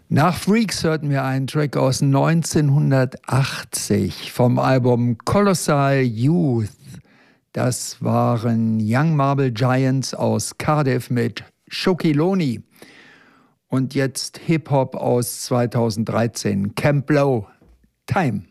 Nach Freaks hörten wir einen Track aus 1980 vom Album Colossal Youth. Das waren Young Marble Giants aus Cardiff mit Shokiloni. Und jetzt Hip-Hop aus 2013, Camp Low, Time.